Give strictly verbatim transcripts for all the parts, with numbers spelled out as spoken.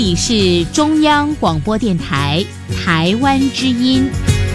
里是中央广播电台台湾之音。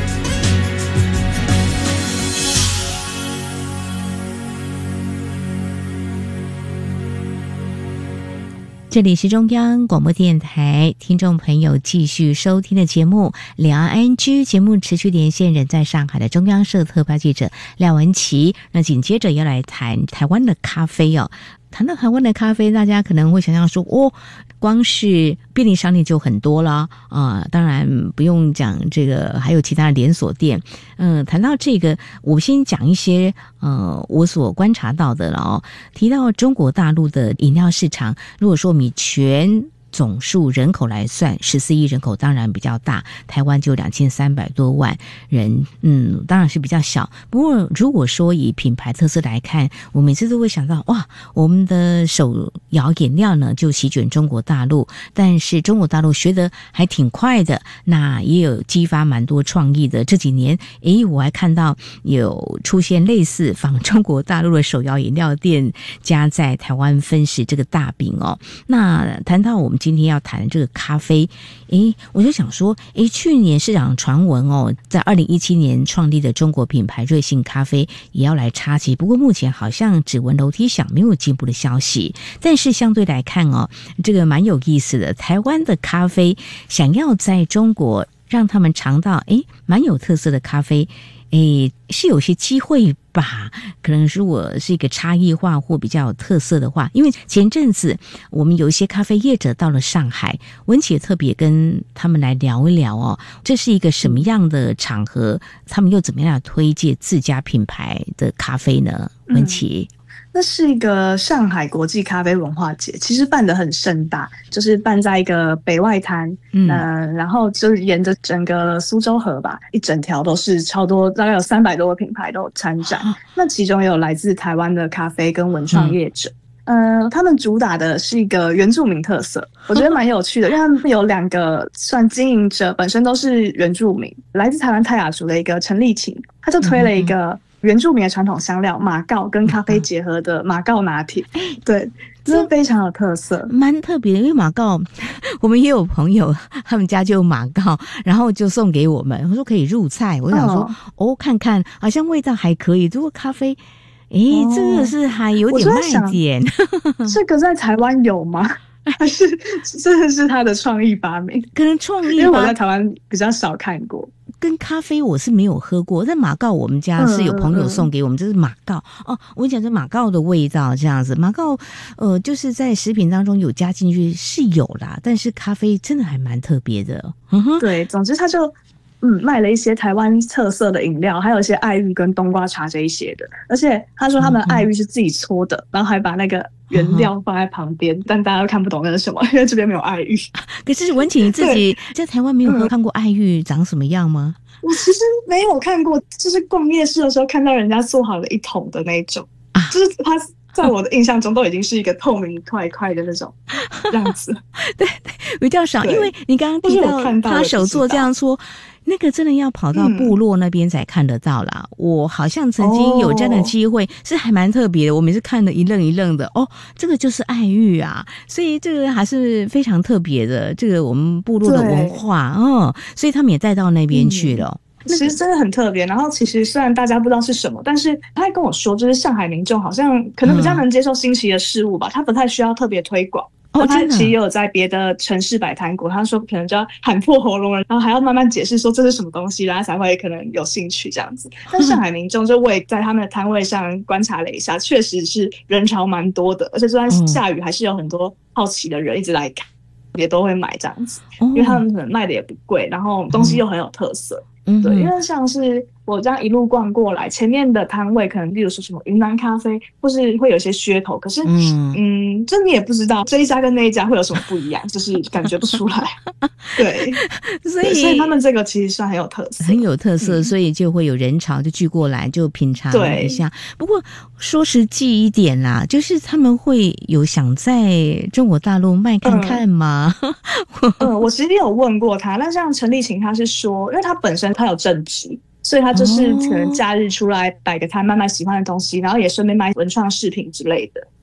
这里是中央广播电台，听众朋友继续收听的节目两岸 I N G 节目，持续连线人在上海的中央社特派记者廖文琪。那紧接着要来谈台湾的咖啡哦。谈到台湾的咖啡，大家可能会想象说，哦，光是便利商店就很多啦啊、呃，当然不用讲这个，还有其他的连锁店。嗯、呃，谈到这个，我先讲一些呃我所观察到的了哦。提到中国大陆的饮料市场，如果说以全总数人口来算，十四亿人口当然比较大，台湾就两千三百多万人，嗯，当然是比较小。不过如果说以品牌特色来看，我每次都会想到，哇，我们的手摇饮料呢就席卷中国大陆，但是中国大陆学得还挺快的，那也有激发蛮多创意的。这几年，诶，我还看到有出现类似仿中国大陆的手摇饮料店加在台湾分食这个大饼哦。那谈到我们今天要谈这个咖啡，诶，我就想说，诶，去年市场传闻哦，在二零一七年创立的中国品牌瑞幸咖啡也要来插旗，不过目前好像只闻楼梯响，没有进一步的消息。但是相对来看哦，这个蛮有意思的，台湾的咖啡想要在中国让他们尝到，诶，蛮有特色的咖啡。诶，是有些机会吧，可能如果是一个差异化或比较有特色的话，因为前阵子我们有一些咖啡业者到了上海，文琪也特别跟他们来聊一聊哦，这是一个什么样的场合，他们又怎么样推荐自家品牌的咖啡呢？文琪。嗯， 那是一个上海国际咖啡文化节，其实办得很盛大，就是办在一个北外滩，嗯、呃，然后就是沿着整个苏州河吧，一整条都是超多，大概有三百多个品牌都有参展。哦、那其中也有来自台湾的咖啡跟文创业者。嗯、呃，他们主打的是一个原住民特色，我觉得蛮有趣的，因为他们有两个算经营者本身都是原住民，来自台湾泰雅族的一个陈丽琴，他就推了一个、嗯。原住民的传统香料马告跟咖啡结合的马告拿铁，对，这非常有特色， 蛮特别的。因为马告，我们也有朋友，他们家就有马告，然后就送给我们，我说可以入菜。我想说，哦，哦看看，好像味道还可以。如果咖啡，诶，哦、这个是还有点卖点。 这个在台湾有吗？还是这是他的创意发明？ 可能创意吧， 因为我在台湾比较少看过。 跟咖啡我是没有喝过，但马告我们家是有朋友送给我们，嗯、这是马告哦。我讲这马告的味道这样子，马告呃就是在食品当中有加进去是有啦，但是咖啡真的还蛮特别的。嗯哼， 对，总之他就嗯卖了一些台湾特色的饮料，还有一些爱玉跟冬瓜茶这一些的，而且他说他们的爱玉是自己搓的，嗯、然后还把那个原料放在旁边，嗯、但大家都看不懂那是什么，因为这边没有爱玉。 可是文琪你自己在台湾没有喝看过爱玉长什么样吗？ 我其实没有看过，就是逛夜市的时候看到人家做好了一桶的那种，啊、就是它在我的印象中都已经是一个透明一块一块的那种样子。 对对，比较少，因为你刚刚提到他手做这样说。那个真的要跑到部落那边才看得到啦、嗯、我好像曾经有这样的机会、哦、是还蛮特别的，我每次看了一愣一愣的，哦，这个就是爱玉啊，所以这个还是非常特别的，这个我们部落的文化，嗯，所以他们也带到那边去了、 嗯、其实真的很特别。然后其实虽然大家不知道是什么，但是他还跟我说，就是上海民众好像可能比较能接受新奇的事物吧、嗯、他不太需要特别推广。哦，他其实也有在别的城市摆摊过，他说可能就要喊破喉咙了，然后还要慢慢解释说这是什么东西，然后才会可能有兴趣这样子。但上海民众就我也在他们的摊位上观察了一下，确实是人潮蛮多的，而且就算下雨还是有很多好奇的人一直来看，也都会买这样子，因为他们可能卖的也不贵，然后东西又很有特色。嗯，对，因为像是我这样一路逛过来，前面的摊位可能例如说什么云南咖啡，或是会有一些噱头，可是嗯嗯，这你也不知道这一家跟那一家会有什么不一样，就是感觉不出来。对，所以所以他们这个其实算很有特色， 很有特色，嗯、所以就会有人潮就聚过来就品尝一下。不过说实际一点啦，就是他们会有想在中国大陆卖看看吗？ 嗯，嗯我其实有问过他，那像陈丽琴他是说，因为他本身他有正职。所以他就是可能假日出来摆个摊卖卖喜欢的东西，然后也顺便卖文创饰品之类的。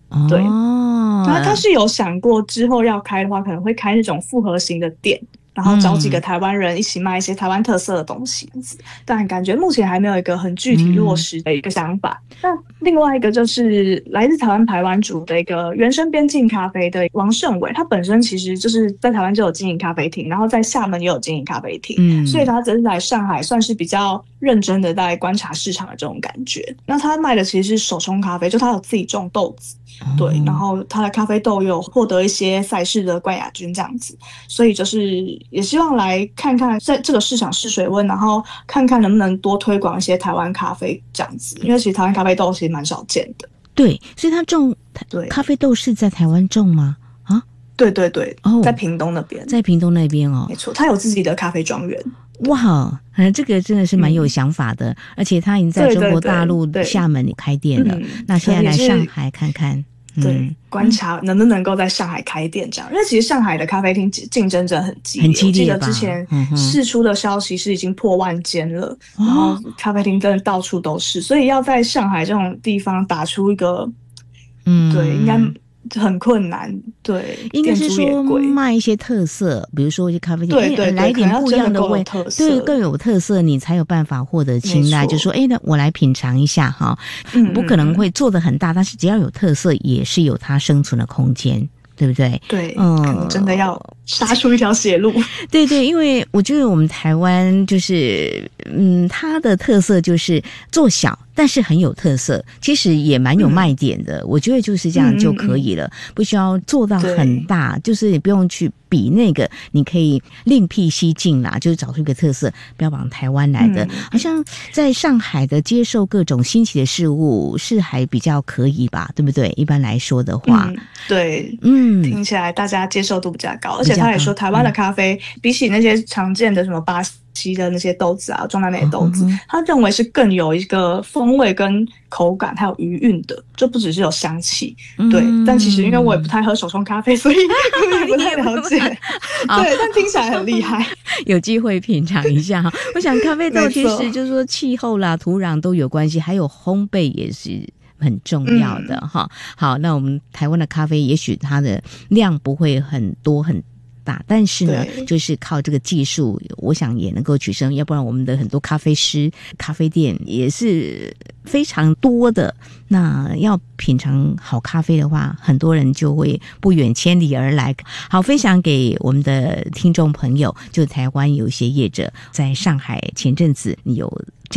哦，对，他他是有想过之后要开的话，可能会开那种复合型的店。然后找几个台湾人一起卖一些台湾特色的东西，嗯、但感觉目前还没有一个很具体落实的一个想法。嗯、那另外一个就是来自台湾排湾族的一个原生边境咖啡的王胜伟，他本身其实就是在台湾就有经营咖啡厅，然后在厦门也有经营咖啡厅，嗯，所以他这次来上海算是比较认真的在观察市场的这种感觉。那他卖的其实是手冲咖啡，就他有自己种豆子。对，然后他的咖啡豆又有获得一些赛事的冠亚军这样子，所以就是也希望来看看在这个市场试水温，然后看看能不能多推广一些台湾咖啡这样子，因为其实台湾咖啡豆其实蛮少见的。 对，所以他种对咖啡豆是在台湾种吗？啊， 对对对，哦，在屏东那边， 在屏东那边哦， 没错，他有自己的咖啡庄园。 哇，嗯，这个真的是蛮有想法的，嗯、而且他已经在中国大陆厦门开店了，嗯、那现在来上海看看。 对，嗯、观察能不能够在上海开店这样，因为其实上海的咖啡厅竞争真的很激烈， 很激烈吧？ 我记得之前释出的消息是已经破万间了，嗯、然后咖啡厅真的到处都是，所以要在上海这种地方打出一个，嗯，对，应该很困难。对， 应该是说卖一些特色，比如说一些咖啡店， 对 对, 对， 来一点不一样的味， 对， 更有特色，你才有办法获得青睐。就说，哎，那我来品尝一下哈，嗯，不可能会做得很大，但是只要有特色，也是有它生存的空间。对不对？ 对，嗯，可能真的要杀出一条血路。 对对，因为我觉得我们台湾就是，嗯，它的特色就是做小，但是很有特色，其实也蛮有卖点的。嗯、我觉得就是这样就可以了，嗯嗯、不需要做到很大，就是你不用去比那个，你可以另辟蹊径啦，就是找出一个特色，标榜台湾来的。嗯、好像在上海的接受各种新奇的事物是还比较可以吧，对不对？一般来说的话， 嗯、对，嗯。听起来大家接受度比较高，而且他也说台湾的咖啡、嗯、比起那些常见的什么巴西的那些豆子啊，中南美的豆子、嗯、他认为是更有一个风味跟口感还有余韵的，就不只是有香气、嗯、对。但其实因为我也不太喝手冲咖啡，所以我也不太了解对，但听起来很厉害有机会品尝一下哈。我想咖啡豆其实就是说气候啦土壤都有关系，还有烘焙也是很重要的哈、嗯。好，那我们台湾的咖啡也许它的量不会很多很大，但是呢就是靠这个技术我想也能够取胜，要不然我们的很多咖啡师咖啡店也是非常多的，那要品尝好咖啡的话，很多人就会不远千里而来。好，分享给我们的听众朋友，就台湾有一些业者在上海前阵子有